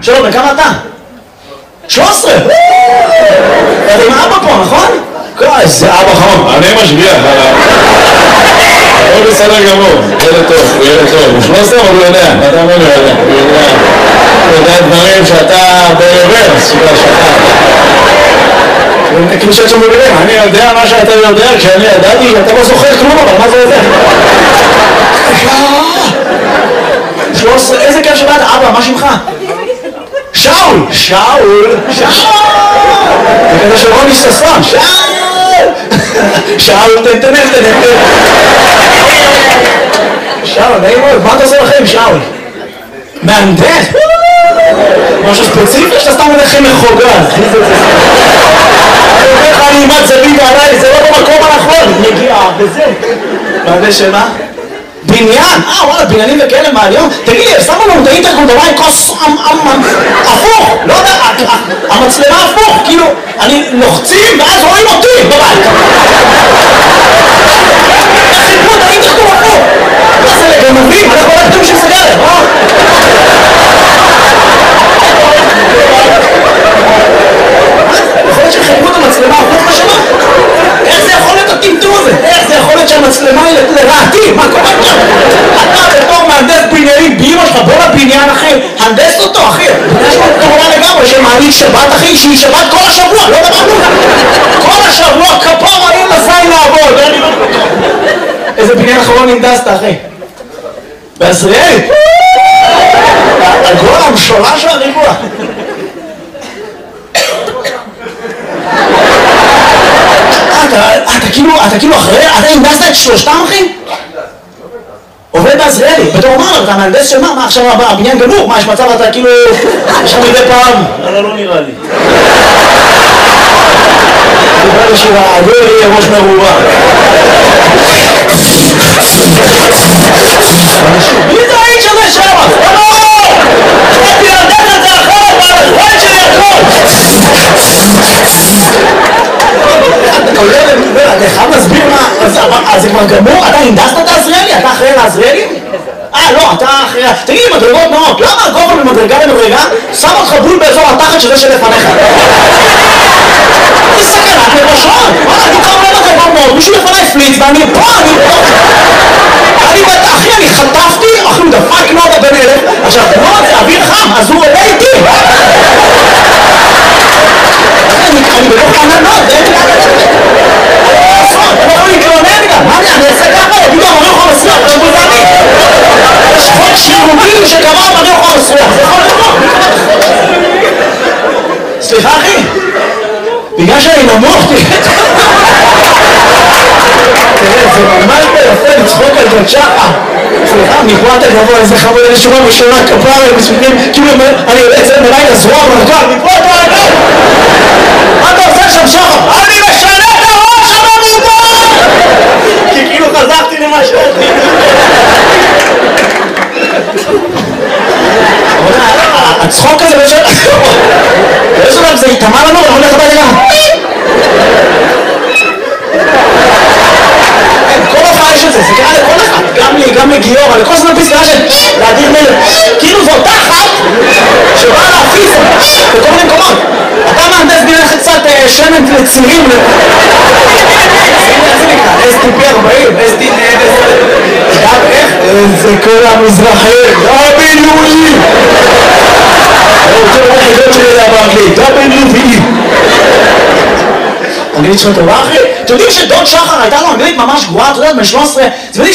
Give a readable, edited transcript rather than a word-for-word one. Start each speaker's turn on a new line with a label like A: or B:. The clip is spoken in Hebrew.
A: שלום, בכמה אתה? 13! אתה עם אבא פה, נכון?
B: זה אבא חמוד, אני משגיח. הוא בסדר גמור, ילד טוב, הוא ילד טוב. הוא 13 אבל הוא יודע, אתה אומר לו יודע. הוא יודע דברים שאתה ברוורס, כאילו שאתה שם במילים, אני יודע מה שאתה יודע, כשאני ידעתי, אתה לא זוכר כלום, אבל מה זה יודע?
A: 13, איזה כיף שבאת, אבא, מה שמך? שאול! שאול! שאול! זה כזה של רוני ששון, שאול! שאול, תן. שאול, נעים מאוד, מה אתה עושה לכם, שאול? מהנדס? משהו ספציפי שאתה סתם מלכם מחוגז. אני אומר לך, אני אימת זבי ועליי, זה לא במקום הנכון. נגיעה, וזה. מהנדס שמה? בניין? וואלה, בניינים וכאלה מהיום? תגיד לי, שמו לנו את האינטרקום דבר עם כוס הפוך, לא יודע, המצלמה הפוך, כאילו, אני לוחצים ואז רואים אותי בבית. חיפרו את האינטרקום הפוך. מה זה לגנבים? אנחנו לא יודעים של סגרת, יכול להיות שחיפרו את המצלמה הפוך לשמה? איך זה יכול להיות הטמטום הזה? איך זה יכול להיות שהמצלמה היא לרעתי? מה קורה כאן? אתה בתור מהנדס בניינים באמא שלך, בוא לבניין אחי, הנדס אותו אחי. יש לו תורה לגמרי שמעלית שבת אחי, שהיא שבת כל השבוע, לא דברנו. כל השבוע כפר האם לזין לעבוד. איזה בניין אחרון ננדסת אחי? בעזריאלי? הגול המשולש של הריבוע. אתה כאילו אחרי, אתה הנדסת את שלושתם אחי? עובד בעזריאלי, בתור אמר, אתה מהנדס של מה עכשיו הבניין גמור? מה יש מצב אתה כאילו, יש לך מדי פעם? לא נראה לי. נראה לי שהגול יהיה ראש מרובה. מי זה האיש הזה שם? באתי להנדס את זה אחרת, והזמן שלי הכל! אתה חייב להסביר מה, אז זה כבר גמור? אתה הנדסת את העזריאלי? אתה אחראי לעזריאלי? לא, אתה אחראי... תגיד לי, מדרגות נאות, למה הגובה ממדרגה למדרגה שם אותך בול באזור התחת שזה שלפניך? זה סכנת נפשות! אני קרוב למדרגות נאות, מישהו לפניי פליץ ואני פה, אחי, אני חטפתי, אחי, הוא דפק נודה בן אלף, עכשיו, נוד זה אוויר חם, אז הוא עולה איתי! אני בתוך עננות, אין לי לעשות, אני לא יכול להתלונן גם, מה אני אעשה ככה? יגידו, אני לא יכול לסלוח, זה גוזני. יש חוק שירותי שקבע, אני לא יכול לסלוח, זה יכול לקרות. סליחה אחי, בגלל שאני נמוך, תראה, זה ממש ביפה לצחוק על ג'ון שחר. סליחה, מפה אתה גבוה, איזה חמוד, איזה שורה ראשונה, כפרה, מספיקים, כאילו אני יוצא מלילה זרוע מרכב, מפה אתה רגע! מה אתה עושה שם שחר? אני משנה את הראש הממובר! כי כאילו חזרתי למה שאתי. הצחוק הזה באיזשהו דבר זה יתאמה לנו, אני הולך הביתה גם. כל הופעה יש את זה, זה קרה לכל אחד, גם לי, גם לגיורא, לכל זמן פסקה של להדיר מלך. כאילו זו אותה אחת שבאה להפיס בכל מיני מקומות. אתה מהנדס בניין קצת שמן לצירים. זה נקרא, STP40, איך? זה כל המזרחים, WE! זה היחידות שלי לדעת באנגלית, WE! אנגלית שלך טובה אחי? אתם יודעים שדוד שחר הייתה לו אנגלית ממש גרועה, אתה יודע, בן 13,